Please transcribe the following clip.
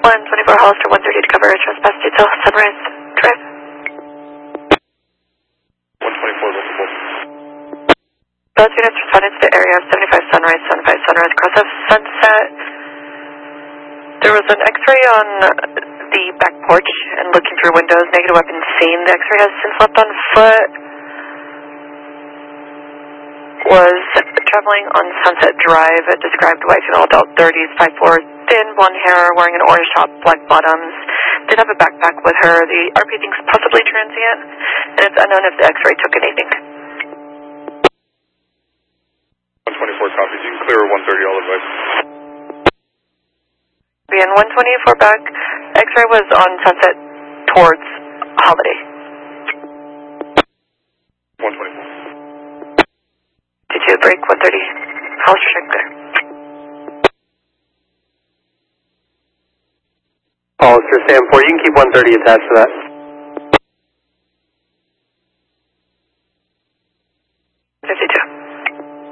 124 Hollister 130 to cover trespass detail Sunrise Drive. 124 visible. Both units responded to the area of 75 Sunrise, cross of Sunset. There was an x-ray on the back porch and looking through windows, negative weapon seen. The x-ray has since left on foot. Was traveling on Sunset Drive, described white female adult 30s, 5'4", thin blonde hair, wearing an orange top, black bottoms. Did have a backpack with her. The RP thinks possibly transient, and it's unknown if the x-ray took anything. 124 copies. You can clear 130 all advice. And 124 back, x-ray was on Sunset towards Holiday. 124. 22 break 130, Hollister check clear. Hollister, Sam 4, you can keep 130 attached to that.